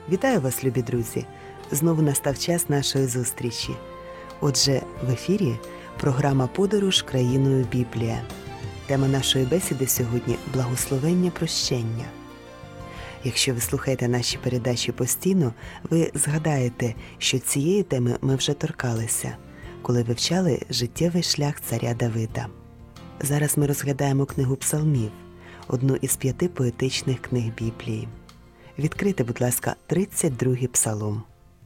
Вітаю вас, любі друзі! Знову настав час нашої зустрічі. Отже, в ефірі програма «Подорож країною Біблія». Тема нашої бесіди сьогодні – благословення прощення. Якщо ви слухаєте наші передачі постійно, ви згадаєте, що цієї теми ми вже торкалися, коли вивчали життєвий шлях царя Давида. Зараз ми розглядаємо книгу Псалмів, одну із 5 поетичних книг Біблії. Відкрийте, будь ласка, 32-й псалом.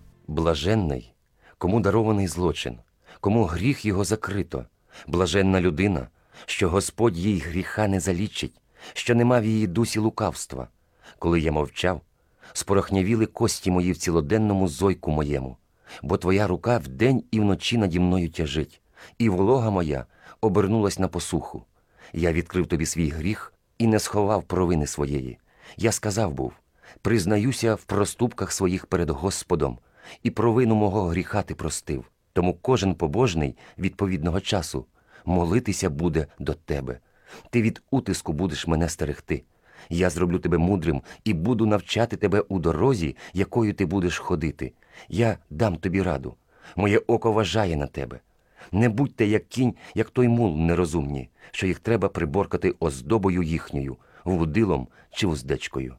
Блаженний, кому дарований злочин, кому гріх його закрито. Блаженна людина, що Господь їй гріха не залічить, що нема в її дусі лукавства. Коли я мовчав, спорохнявіли кості мої в цілоденному зойку моєму, бо твоя рука вдень і вночі наді мною тяжить, і волога моя обернулась на посуху. Я відкрив тобі свій гріх і не сховав провини своєї. Я сказав був: признаюся в проступках своїх перед Господом, і провину мого гріха ти простив. Тому кожен побожний відповідного часу молитися буде до тебе. Ти від утиску будеш мене стерегти. Я зроблю тебе мудрим і буду навчати тебе у дорозі, якою ти будеш ходити. Я дам тобі раду. Моє око вважає на тебе. Не будьте як кінь, як той мул нерозумні, що їх треба приборкати оздобою їхньою, вудилом чи уздечкою.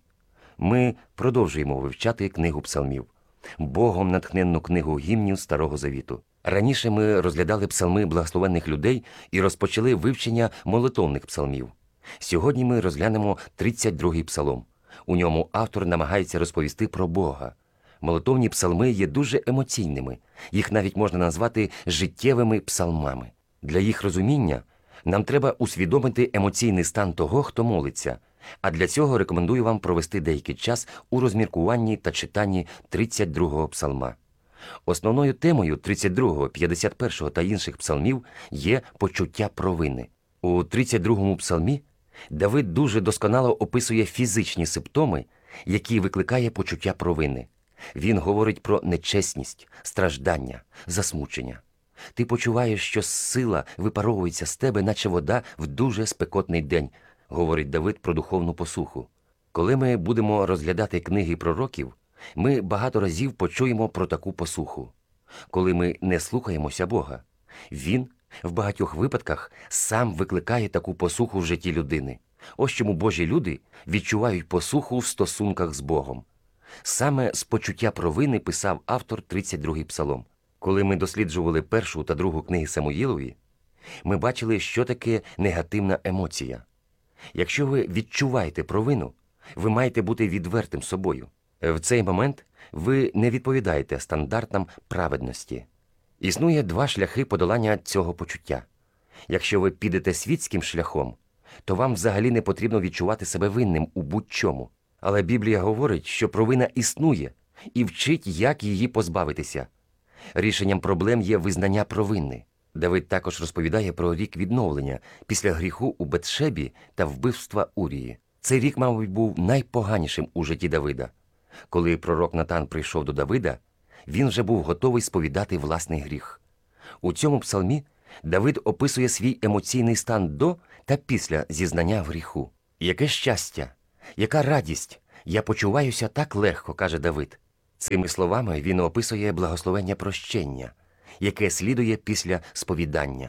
Ми продовжуємо вивчати книгу Псалмів, Богом натхненну книгу гімнів Старого Завіту. Раніше ми розглядали псалми благословенних людей і розпочали вивчення молитовних псалмів. Сьогодні ми розглянемо 32-й псалом. У ньому автор намагається розповісти про Бога. Молитовні псалми є дуже емоційними, їх навіть можна назвати життєвими псалмами. Для їх розуміння нам треба усвідомити емоційний стан того, хто молиться, а для цього рекомендую вам провести деякий час у розміркуванні та читанні 32-го псалма. Основною темою 32-го, 51-го та інших псалмів є почуття провини. У 32-му псалмі Давид дуже досконало описує фізичні симптоми, які викликає почуття провини. Він говорить про нечесність, страждання, засмучення. Ти почуваєш, що сила випаровується з тебе, наче вода в дуже спекотний день, говорить Давид про духовну посуху. Коли ми будемо розглядати книги пророків, ми багато разів почуємо про таку посуху. Коли ми не слухаємося Бога, Він в багатьох випадках сам викликає таку посуху в житті людини. Ось чому Божі люди відчувають посуху в стосунках з Богом. Саме з почуття провини писав автор 32-й псалом. Коли ми досліджували першу та другу книги Самуїлові, ми бачили, що таке негативна емоція. Якщо ви відчуваєте провину, ви маєте бути відвертим з собою. В цей момент ви не відповідаєте стандартам праведності. Існує 2 шляхи подолання цього почуття. Якщо ви підете світським шляхом, то вам взагалі не потрібно відчувати себе винним у будь-чому. Але Біблія говорить, що провина існує і вчить, як її позбавитися. Рішенням проблем є визнання провини. Давид також розповідає про рік відновлення після гріху у Бетшебі та вбивства Урії. Цей рік, мабуть, був найпоганішим у житті Давида. Коли пророк Натан прийшов до Давида, він вже був готовий сповідати власний гріх. У цьому псалмі Давид описує свій емоційний стан до та після зізнання в гріху. «Яке щастя! Яка радість! Я почуваюся так легко», – каже Давид. Цими словами він описує благословення прощення, яке слідує після сповідання.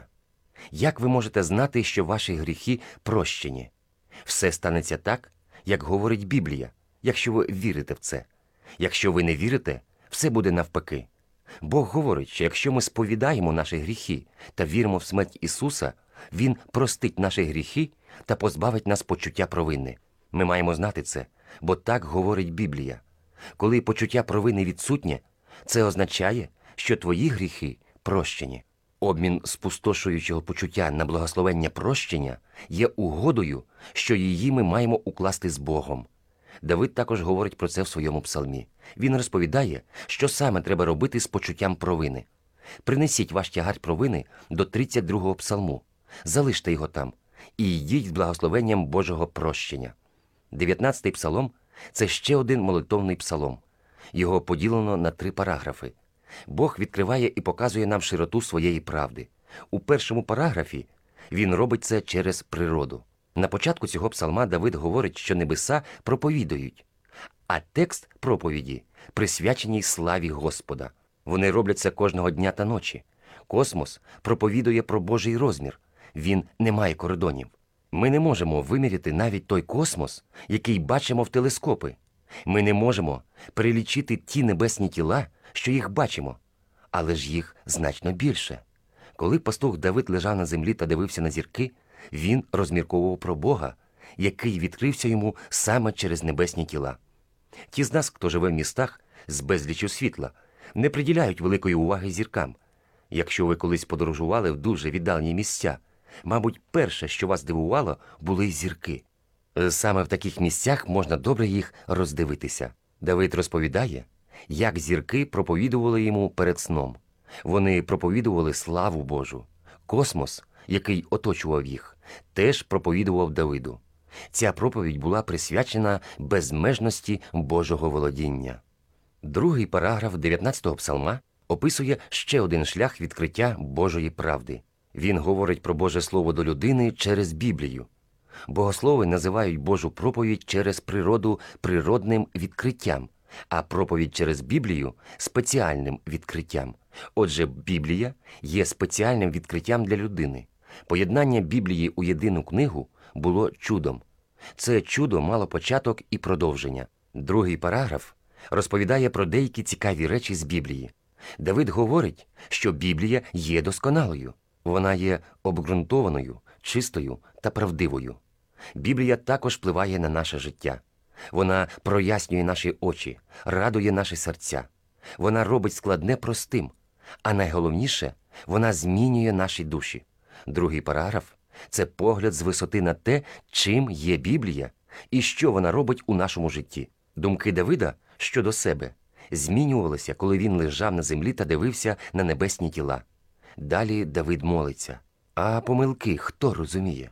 Як ви можете знати, що ваші гріхи прощені? Все станеться так, як говорить Біблія, якщо ви вірите в це. Якщо ви не вірите, все буде навпаки. Бог говорить, що якщо ми сповідаємо наші гріхи та віримо в смерть Ісуса, Він простить наші гріхи та позбавить нас почуття провини. Ми маємо знати це, бо так говорить Біблія. Коли почуття провини відсутнє, це означає, що твої гріхи прощені. Обмін спустошуючого почуття на благословення прощення є угодою, що її ми маємо укласти з Богом. Давид також говорить про це в своєму псалмі. Він розповідає, що саме треба робити з почуттям провини. Принесіть ваш тягар провини до 32-го псалму, залиште його там і йдіть з благословенням Божого прощення. 19-й псалом – це ще один молитовний псалом. Його поділено на 3 параграфи. Бог відкриває і показує нам широту своєї правди. У першому параграфі він робить це через природу. На початку цього псалма Давид говорить, що небеса проповідують, а текст проповіді присвячений славі Господа. Вони роблять це кожного дня та ночі. Космос проповідує про Божий розмір. Він не має кордонів. Ми не можемо виміряти навіть той космос, який бачимо в телескопи. Ми не можемо перелічити ті небесні тіла, що їх бачимо, але ж їх значно більше. Коли пастух Давид лежав на землі та дивився на зірки, він розмірковував про Бога, який відкрився йому саме через небесні тіла. Ті з нас, хто живе в містах з безліччю світла, не приділяють великої уваги зіркам. Якщо ви колись подорожували в дуже віддалені місця, мабуть, перше, що вас дивувало, були зірки. Саме в таких місцях можна добре їх роздивитися. Давид розповідає, як зірки проповідували йому перед сном. Вони проповідували славу Божу. Космос, який оточував їх, теж проповідував Давиду. Ця проповідь була присвячена безмежності Божого володіння. Другий параграф 19-го псалма описує ще один шлях відкриття Божої правди. Він говорить про Боже Слово до людини через Біблію. Богослови називають Божу проповідь через природу природним відкриттям, а проповідь через Біблію – спеціальним відкриттям. Отже, Біблія є спеціальним відкриттям для людини. Поєднання Біблії у єдину книгу було чудом. Це чудо мало початок і продовження. Другий параграф розповідає про деякі цікаві речі з Біблії. Давид говорить, що Біблія є досконалою. Вона є обґрунтованою, чистою та правдивою. Біблія також впливає на наше життя. Вона прояснює наші очі, радує наші серця. Вона робить складне простим, а найголовніше – вона змінює наші душі. Другий параграф – це погляд з висоти на те, чим є Біблія і що вона робить у нашому житті. Думки Давида щодо себе змінювалися, коли він лежав на землі та дивився на небесні тіла. Далі Давид молиться. А помилки хто розуміє?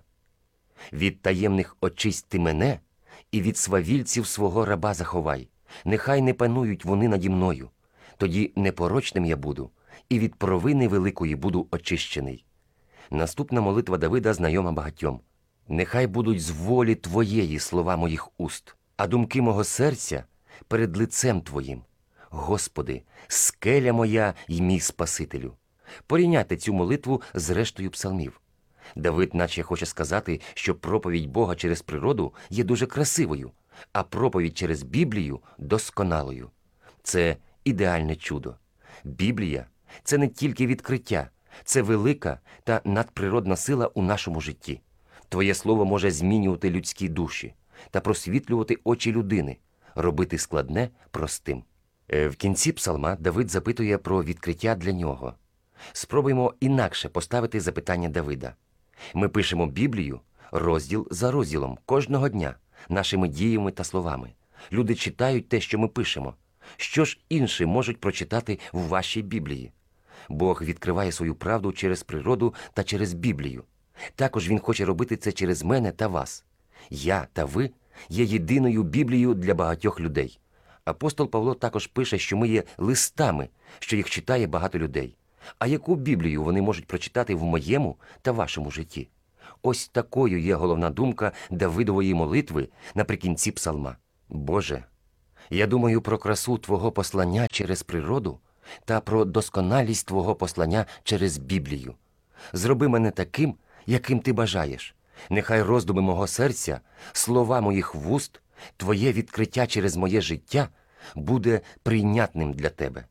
Від таємних очисть ти мене, і від свавільців свого раба заховай. Нехай не панують вони наді мною. Тоді непорочним я буду, і від провини великої буду очищений. Наступна молитва Давида знайома багатьом. Нехай будуть з волі Твоєї слова моїх уст, а думки мого серця перед лицем Твоїм. Господи, скеля моя й мій Спасителю. Порівняйте цю молитву з рештою псалмів. Давид наче хоче сказати, що проповідь Бога через природу є дуже красивою, а проповідь через Біблію – досконалою. Це ідеальне чудо. Біблія – це не тільки відкриття, це велика та надприродна сила у нашому житті. Твоє слово може змінювати людські душі та просвітлювати очі людини, робити складне простим. В кінці псалма Давид запитує про відкриття для нього. Спробуємо інакше поставити запитання Давида. Ми пишемо Біблію розділ за розділом кожного дня, нашими діями та словами. Люди читають те, що ми пишемо. Що ж інші можуть прочитати в вашій Біблії? Бог відкриває свою правду через природу та через Біблію. Також Він хоче робити це через мене та вас. Я та ви є єдиною Біблією для багатьох людей. Апостол Павло також пише, що ми є листами, що їх читає багато людей. А яку Біблію вони можуть прочитати в моєму та вашому житті? Ось такою є головна думка Давидової молитви наприкінці псалма. Боже, я думаю про красу Твого послання через природу та про досконалість Твого послання через Біблію. Зроби мене таким, яким Ти бажаєш. Нехай роздуми мого серця, слова моїх вуст, Твоє відкриття через моє життя буде прийнятним для Тебе.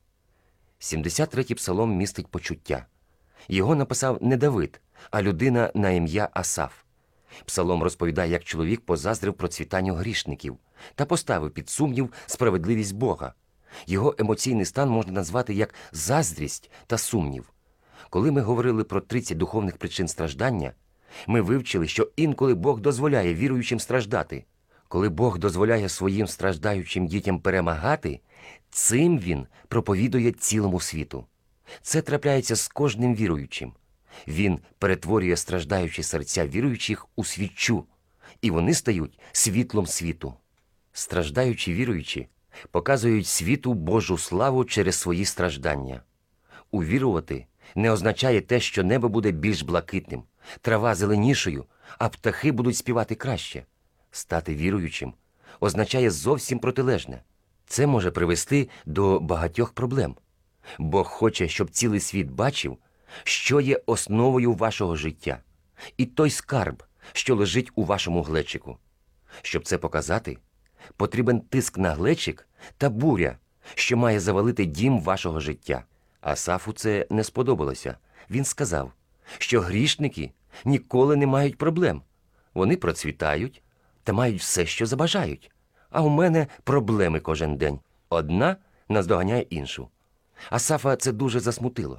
73-й псалом містить почуття. Його написав не Давид, а людина на ім'я Асаф. Псалом розповідає, як чоловік позаздрив процвітанню грішників та поставив під сумнів справедливість Бога. Його емоційний стан можна назвати як заздрість та сумнів. Коли ми говорили про 30 духовних причин страждання, ми вивчили, що інколи Бог дозволяє віруючим страждати. Коли Бог дозволяє своїм страждаючим дітям перемагати, цим Він проповідує цілому світу. Це трапляється з кожним віруючим. Він перетворює страждаючі серця віруючих у свічу, і вони стають світлом світу. Страждаючі віруючі показують світу Божу славу через свої страждання. Увірувати не означає те, що небо буде більш блакитним, трава зеленішою, а птахи будуть співати краще. Стати віруючим означає зовсім протилежне. Це може привести до багатьох проблем. Бог хоче, щоб цілий світ бачив, що є основою вашого життя, і той скарб, що лежить у вашому глечику. Щоб це показати, потрібен тиск на глечик та буря, що має завалити дім вашого життя. Асафу це не сподобалося. Він сказав, що грішники ніколи не мають проблем. Вони процвітають та мають все, що забажають. А у мене проблеми кожен день. Одна наздоганяє іншу. Асафа це дуже засмутило.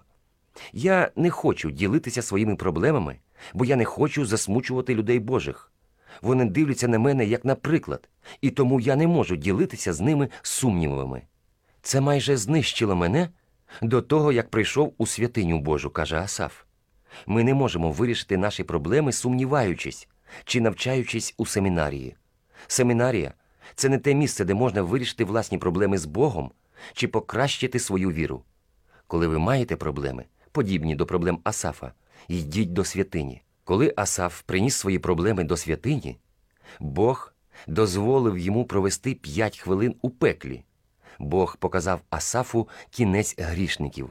Я не хочу ділитися своїми проблемами, бо я не хочу засмучувати людей Божих. Вони дивляться на мене як на приклад, і тому я не можу ділитися з ними сумнівами. Це майже знищило мене до того, як прийшов у святиню Божу, каже Асаф. Ми не можемо вирішити наші проблеми, сумніваючись чи навчаючись у семінарії. Семінарія – це не те місце, де можна вирішити власні проблеми з Богом чи покращити свою віру. Коли ви маєте проблеми, подібні до проблем Асафа, йдіть до святині. Коли Асаф приніс свої проблеми до святині, Бог дозволив йому провести 5 хвилин у пеклі. Бог показав Асафу кінець грішників.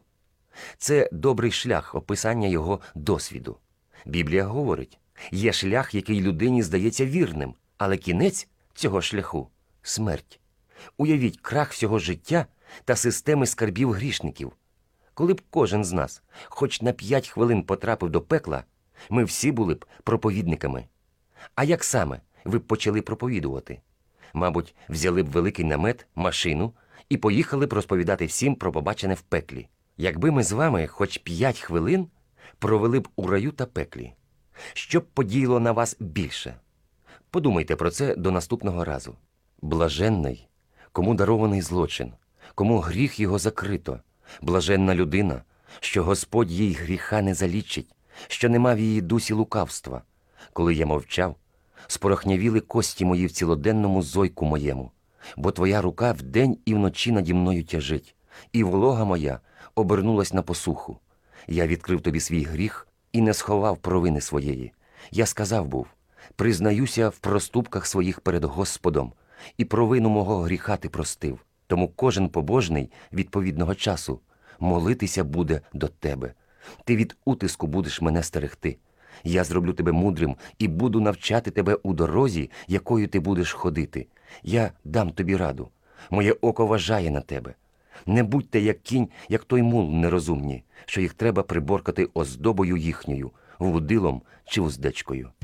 Це добрий шлях описання його досвіду. Біблія говорить, є шлях, який людині здається вірним, але кінець цього шляху – смерть. Уявіть крах всього життя та системи скарбів грішників. Коли б кожен з нас хоч на 5 хвилин потрапив до пекла, ми всі були б проповідниками. А як саме ви б почали проповідувати? Мабуть, взяли б великий намет, машину і поїхали б розповідати всім про побачене в пеклі. Якби ми з вами хоч 5 хвилин провели б у раю та пеклі, що б подіяло на вас більше? Подумайте про це до наступного разу. Блаженний, кому дарований злочин, кому гріх його закрито. Блаженна людина, що Господь їй гріха не залічить, що нема в її дусі лукавства. Коли я мовчав, спорохнявіли кості мої в цілоденному зойку моєму, бо твоя рука вдень і вночі наді мною тяжить, і волога моя обернулась на посуху. Я відкрив тобі свій гріх і не сховав провини своєї. Я сказав був, признаюся в проступках своїх перед Господом, і провину мого гріха ти простив. Тому кожен побожний відповідного часу молитися буде до тебе. Ти від утиску будеш мене стерегти. Я зроблю тебе мудрим і буду навчати тебе у дорозі, якою ти будеш ходити. Я дам тобі раду. Моє око вважає на тебе. Не будьте як кінь, як той мул нерозумні, що їх треба приборкати оздобою їхньою, вудилом чи уздечкою.